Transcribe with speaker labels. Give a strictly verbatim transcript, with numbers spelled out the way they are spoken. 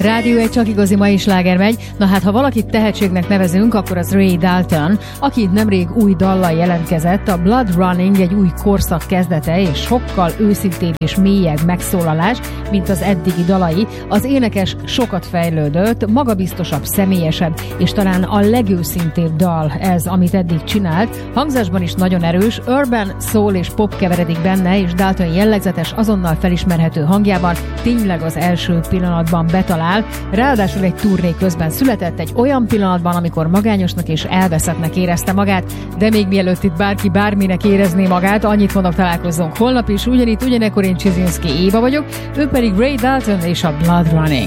Speaker 1: Rádió egy csak igazi mai sláger megy. Na hát, ha valakit tehetségnek nevezünk, akkor az Ray Dalton, aki nemrég új dallal jelentkezett. A Blood Running egy új korszak kezdete, és sokkal őszintébb és mélyebb megszólalás, mint az eddigi dalai. Az énekes sokat fejlődött, magabiztosabb, személyesebb, és talán a legőszintébb dal ez, amit eddig csinált. Hangzásban is nagyon erős, urban, soul és pop keveredik benne, és Dalton jellegzetes, azonnal felismerhető hangjában tényleg az első pillanatban betalál. Ráadásul egy turné közben született, egy olyan pillanatban, amikor magányosnak és elveszettnek érezte magát, de még mielőtt itt bárki bárminek érezné magát, annyit mondok, találkozzunk holnap is, ugyanitt, ugyanekkor. Én Csizinszki Éva vagyok, ő pedig Ray Dalton és a Blood Running.